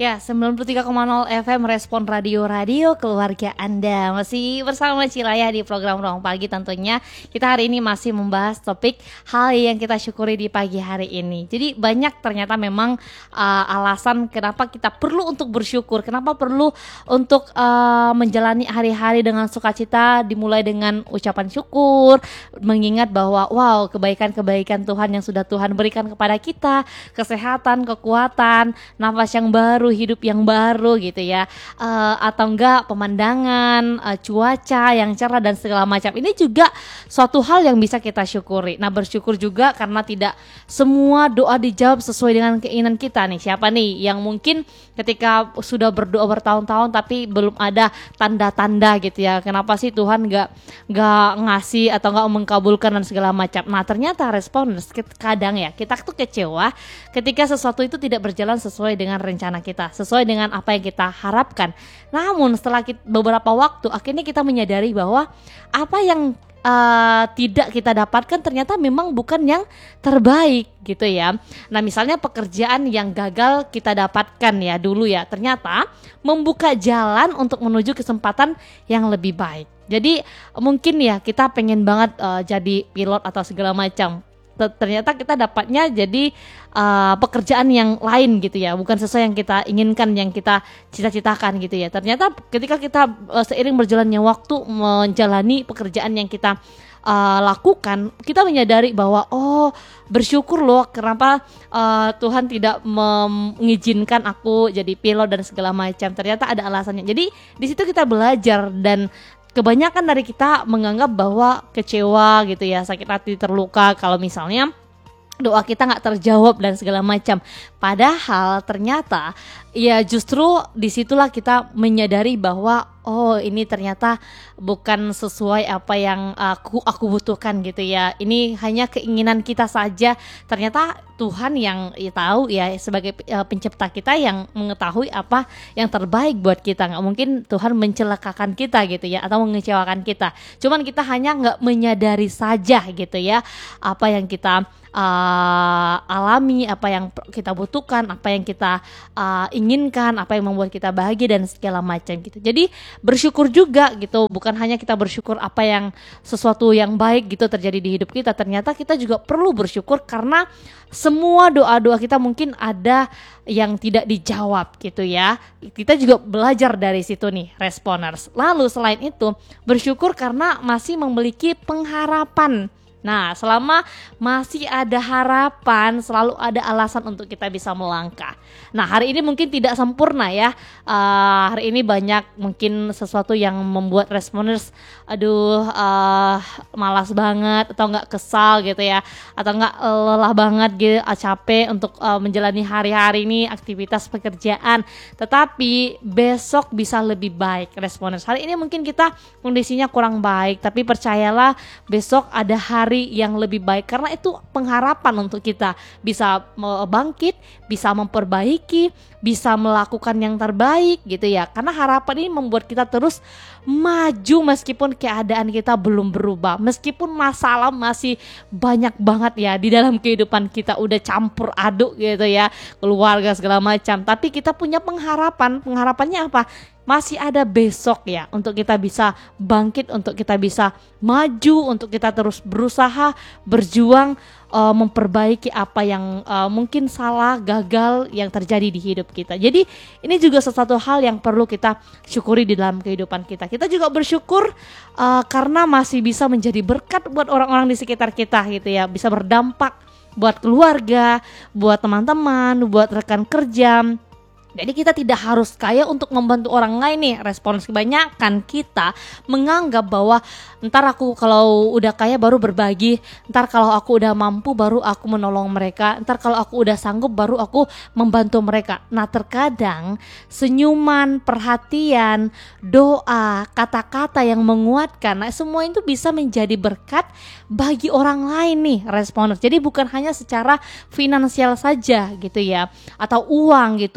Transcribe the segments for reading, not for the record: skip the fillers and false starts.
Ya, 93,0 FM Respon Radio keluarga Anda. Masih bersama Cilaya di program Ruang Pagi tentunya. Kita hari ini masih membahas topik hal yang kita syukuri di pagi hari ini. Jadi banyak ternyata memang alasan kenapa kita perlu untuk bersyukur. Kenapa perlu untuk menjalani hari-hari dengan sukacita, dimulai dengan ucapan syukur, mengingat bahwa wow, kebaikan-kebaikan Tuhan yang sudah Tuhan berikan kepada kita, kesehatan, kekuatan, nafas yang baru, hidup yang baru gitu ya, atau enggak pemandangan, cuaca yang cerah dan segala macam. Ini juga suatu hal yang bisa kita syukuri. Nah, bersyukur juga karena tidak semua doa dijawab sesuai dengan keinginan kita nih. Siapa nih yang mungkin ketika sudah berdoa bertahun-tahun tapi belum ada tanda-tanda gitu ya, kenapa sih Tuhan nggak ngasih atau nggak mengkabulkan dan segala macam. Nah, ternyata respons kadang ya kita tuh kecewa ketika sesuatu itu tidak berjalan sesuai dengan rencana kita, sesuai dengan apa yang kita harapkan. Namun setelah beberapa waktu akhirnya kita menyadari bahwa apa yang tidak kita dapatkan ternyata memang bukan yang terbaik gitu ya. Nah, misalnya pekerjaan yang gagal kita dapatkan ya dulu ya, ternyata membuka jalan untuk menuju kesempatan yang lebih baik. Jadi mungkin ya kita pengen banget jadi pilot atau segala macam, ternyata kita dapatnya jadi pekerjaan yang lain gitu ya, bukan sesuai yang kita inginkan, yang kita cita-citakan gitu ya. Ternyata ketika kita seiring berjalannya waktu menjalani pekerjaan yang kita lakukan, kita menyadari bahwa bersyukur loh kenapa Tuhan tidak mengizinkan aku jadi pilot dan segala macam. Ternyata ada alasannya. Jadi di situ kita belajar, dan kebanyakan dari kita menganggap bahwa kecewa gitu ya, sakit hati, terluka kalau misalnya doa kita nggak terjawab dan segala macam. Padahal ternyata ya justru disitulah kita menyadari bahwa ini ternyata bukan sesuai apa yang aku butuhkan gitu ya. Ini hanya keinginan kita saja. Ternyata Tuhan yang tahu ya, sebagai pencipta kita yang mengetahui apa yang terbaik buat kita. Nggak mungkin Tuhan mencelakakan kita gitu ya, atau mengecewakan kita. Cuman kita hanya nggak menyadari saja gitu ya apa yang kita alami, apa yang kita butuhkan, apa yang kita inginkan, apa yang membuat kita bahagia dan segala macam gitu. Jadi bersyukur juga gitu, bukan hanya kita bersyukur apa yang sesuatu yang baik gitu terjadi di hidup kita. Ternyata kita juga perlu bersyukur karena semua doa-doa kita mungkin ada yang tidak dijawab gitu ya. Kita juga belajar dari situ nih, Responers. Lalu selain itu bersyukur karena masih memiliki pengharapan. Nah, selama masih ada harapan, selalu ada alasan untuk kita bisa melangkah. Nah, hari ini mungkin tidak sempurna ya. Hari ini banyak mungkin sesuatu yang membuat Responders malas banget, atau enggak kesal gitu ya, atau enggak lelah banget gitu, capek untuk menjalani hari-hari ini aktivitas pekerjaan. Tetapi besok bisa lebih baik, Responders. Hari ini mungkin kita kondisinya kurang baik, tapi percayalah besok ada hari yang lebih baik, karena itu pengharapan untuk kita bisa bangkit, bisa memperbaiki, bisa melakukan yang terbaik gitu ya. Karena harapan ini membuat kita terus maju meskipun keadaan kita belum berubah, meskipun masalah masih banyak banget ya di dalam kehidupan kita, udah campur aduk gitu ya, keluarga segala macam. Tapi kita punya pengharapan. Pengharapannya apa? Masih ada besok ya, untuk kita bisa bangkit, untuk kita bisa maju, untuk kita terus berusaha, berjuang, memperbaiki apa yang mungkin salah, gagal yang terjadi di hidup kita. Jadi ini juga sesuatu hal yang perlu kita syukuri di dalam kehidupan kita. Kita juga bersyukur karena masih bisa menjadi berkat buat orang-orang di sekitar kita gitu ya, bisa berdampak buat keluarga, buat teman-teman, buat rekan kerja. Jadi kita tidak harus kaya untuk membantu orang lain nih. Respons kebanyakan kita menganggap bahwa ntar aku kalau udah kaya baru berbagi, ntar kalau aku udah mampu baru aku menolong mereka, ntar kalau aku udah sanggup baru aku membantu mereka. Nah, terkadang senyuman, perhatian, doa, kata-kata yang menguatkan, nah semua itu bisa menjadi berkat bagi orang lain nih, Responders. Jadi bukan hanya secara finansial saja gitu ya, atau uang gitu. Kalau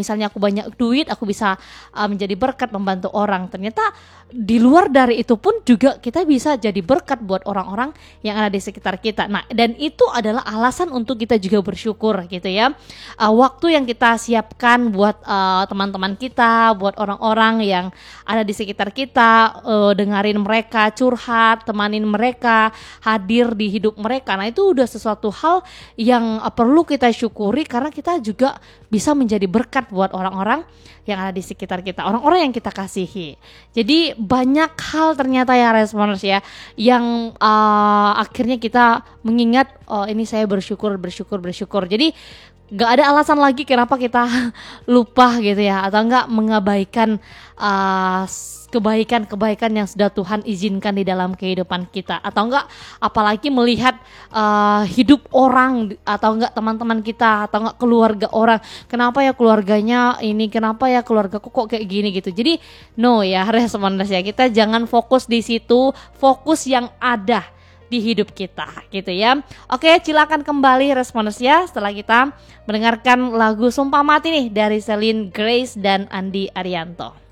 misalnya aku banyak duit, aku bisa menjadi berkat membantu orang. Ternyata di luar dari itu pun juga kita bisa jadi berkat buat orang-orang yang ada di sekitar kita. Nah, dan itu adalah alasan untuk kita juga bersyukur gitu ya. Waktu yang kita siapkan buat teman-teman kita, buat orang-orang yang ada di sekitar kita, dengerin mereka curhat, temanin mereka, hadir di hidup mereka. Nah, itu udah sesuatu hal yang perlu kita syukuri karena kita juga bisa menjadi berkat buat orang-orang yang ada di sekitar kita, orang-orang yang kita kasihi. Jadi banyak hal ternyata ya Responers ya, yang akhirnya kita mengingat, oh ini saya bersyukur. Jadi gak ada alasan lagi kenapa kita lupa gitu ya, atau enggak mengabaikan kebaikan-kebaikan yang sudah Tuhan izinkan di dalam kehidupan kita, atau enggak apalagi melihat hidup orang, atau enggak teman-teman kita, atau enggak keluarga orang, kenapa ya keluarganya ini, kenapa ya keluargaku kok kayak gini gitu. Jadi no ya Responders ya, kita jangan fokus di situ, fokus yang ada di hidup kita gitu ya. Oke, silakan kembali Responders ya setelah kita mendengarkan lagu Sumpah Mati nih dari Celine Grace dan Andi Arianto.